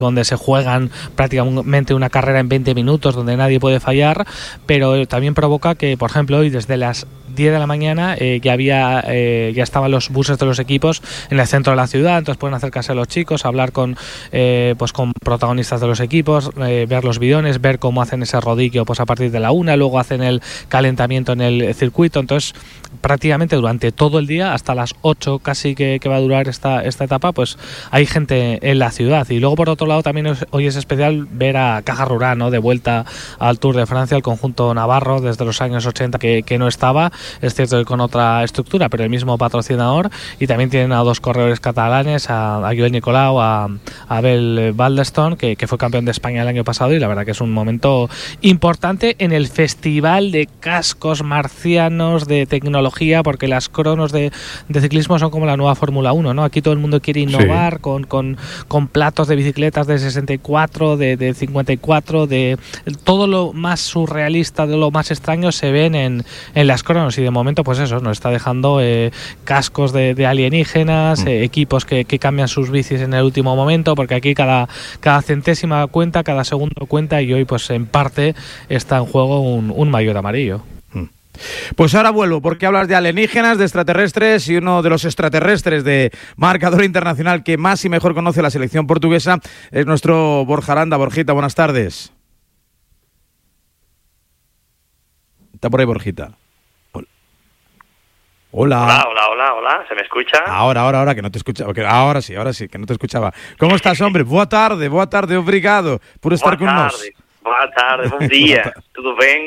donde se juegan prácticamente una carrera en 20 minutos, donde nadie puede fallar, pero también provoca que, por ejemplo, hoy desde las 10 de la mañana ya estaban los buses de los equipos en el centro de la ciudad, entonces pueden acercarse a los chicos, hablar con protagonistas de los equipos, ver los bidones, ver cómo hacen ese rodillo pues a partir de la 1, luego hacen el calentamiento en el circuito. Entonces prácticamente durante todo el día, hasta las 8 casi que va a durar esta etapa, pues hay gente en la ciudad. Y luego por otro lado también hoy es especial ver a Caja Rural, ¿no?, de vuelta al Tour de Francia, el conjunto navarro desde los años 80 que no estaba, es cierto que con otra estructura, pero el mismo patrocinador, y también tienen a dos corredores catalanes, a Joel Nicolau, a Abel Baldestone, que fue campeón de España el año pasado, y la verdad que es un momento importante en el festival de cascos marcianos, de tecnología, porque las cronos de ciclismo son como la nueva Fórmula 1, ¿no? Aquí todo el mundo quiere innovar, sí, con platos de bicicletas de 64, de 54, de todo lo más surrealista, de lo más extraño se ven en las cronos, y de momento pues eso nos está dejando cascos de alienígenas, equipos que cambian sus bicis en el último momento, porque aquí cada centésima cuenta, cada segundo cuenta, y hoy pues en parte está en juego un maillot amarillo. Pues ahora vuelvo, porque hablas de alienígenas, de extraterrestres, y uno de los extraterrestres de marcador internacional que más y mejor conoce la selección portuguesa es nuestro Borja Aranda. Borjita, buenas tardes. ¿Está por ahí, Borjita? Hola. Hola, ¿se me escucha? Ahora, que no te escuchaba. Ahora sí, que no te escuchaba. ¿Cómo estás, hombre? Boa tarde, obrigado por estar con nosotros. Boa tarde, bom día. ¿Todo bien?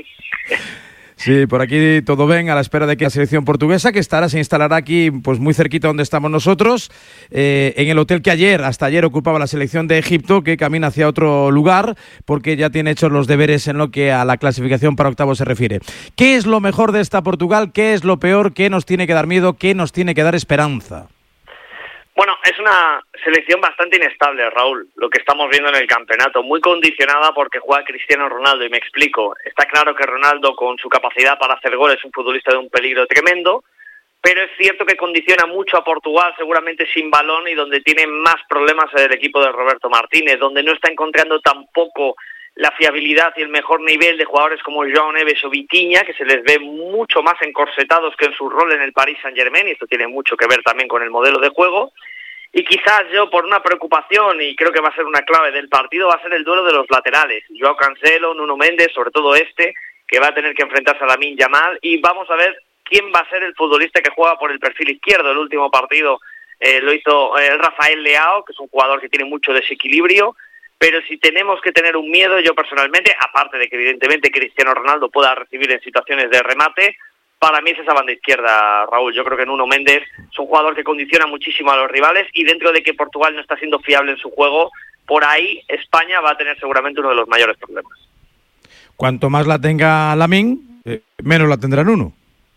Sí, por aquí todo bien, a la espera de que la selección portuguesa, que se instalará aquí pues muy cerquita donde estamos nosotros, en el hotel que hasta ayer ocupaba la selección de Egipto, que camina hacia otro lugar porque ya tiene hechos los deberes en lo que a la clasificación para octavos se refiere. ¿Qué es lo mejor de esta Portugal? ¿Qué es lo peor? ¿Qué nos tiene que dar miedo? ¿Qué nos tiene que dar esperanza? Bueno, es una selección bastante inestable, Raúl, lo que estamos viendo en el campeonato, muy condicionada porque juega Cristiano Ronaldo, y me explico. Está claro que Ronaldo, con su capacidad para hacer goles, es un futbolista de un peligro tremendo, pero es cierto que condiciona mucho a Portugal, seguramente sin balón, y donde tiene más problemas el equipo de Roberto Martínez, donde no está encontrando tampoco la fiabilidad y el mejor nivel de jugadores como João Neves o Vitinha, que se les ve mucho más encorsetados que en su rol en el Paris Saint-Germain, y esto tiene mucho que ver también con el modelo de juego. Y quizás yo, por una preocupación, y creo que va a ser una clave del partido, va a ser el duelo de los laterales. Joao Cancelo, Nuno Mendes, sobre todo que va a tener que enfrentarse a Lamine Yamal, y vamos a ver quién va a ser el futbolista que juega por el perfil izquierdo. El último partido lo hizo Rafael Leao, que es un jugador que tiene mucho desequilibrio, pero si tenemos que tener un miedo, yo personalmente, aparte de que evidentemente Cristiano Ronaldo pueda recibir en situaciones de remate, para mí es esa banda izquierda, Raúl. Yo creo que Nuno Mendes es un jugador que condiciona muchísimo a los rivales, y dentro de que Portugal no está siendo fiable en su juego, por ahí España va a tener seguramente uno de los mayores problemas. Cuanto más la tenga Lamine, menos la tendrá Nuno.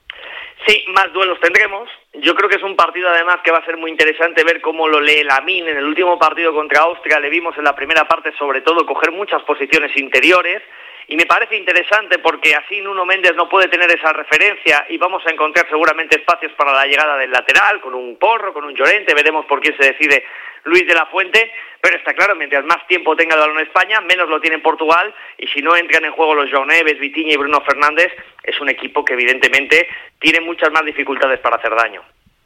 Sí, más duelos tendremos. Yo creo que es un partido además que va a ser muy interesante ver cómo lo lee Lamine. En el último partido contra Austria le vimos en la primera parte sobre todo coger muchas posiciones interiores, y me parece interesante porque así Nuno Mendes no puede tener esa referencia, y vamos a encontrar seguramente espacios para la llegada del lateral, con un Porro, con un Llorente, veremos por quién se decide Luis de la Fuente, pero está claro, mientras más tiempo tenga el balón España, menos lo tiene Portugal, y si no entran en juego los João Neves, Vitinha y Bruno Fernández, es un equipo que evidentemente tiene muchas más dificultades para hacer daño.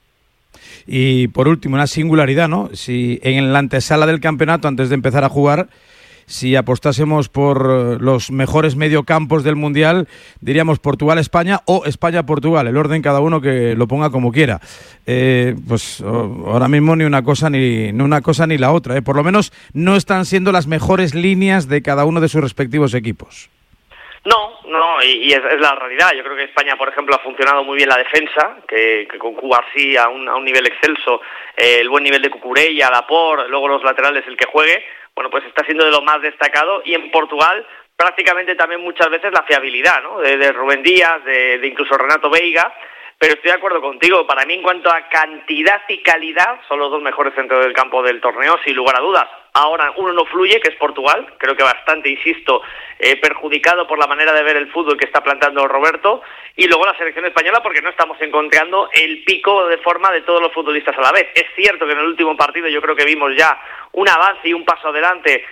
Y por último, una singularidad, ¿no? Si en la antesala del campeonato, antes de empezar a jugar, si apostásemos por los mejores mediocampos del Mundial, diríamos Portugal-España o España-Portugal, el orden cada uno que lo ponga como quiera. Pues ahora mismo ni una cosa ni la otra, por lo menos no están siendo las mejores líneas de cada uno de sus respectivos equipos. No, y es la realidad. Yo creo que España, por ejemplo, ha funcionado muy bien la defensa, que con Cubarsí a un nivel excelso, el buen nivel de Cucurella, Laporte, luego los laterales, el que juegue, bueno, pues está siendo de lo más destacado. Y en Portugal prácticamente también muchas veces la fiabilidad, ¿no? De Rubén Díaz, de incluso Renato Veiga, pero estoy de acuerdo contigo. Para mí, en cuanto a cantidad y calidad, son los dos mejores centros del campo del torneo, sin lugar a dudas. Ahora, uno no fluye, que es Portugal, creo que bastante, insisto, perjudicado por la manera de ver el fútbol que está planteando Roberto, y luego la selección española, porque no estamos encontrando el pico de forma de todos los futbolistas a la vez. Es cierto que en el último partido yo creo que vimos ya un avance y un paso adelante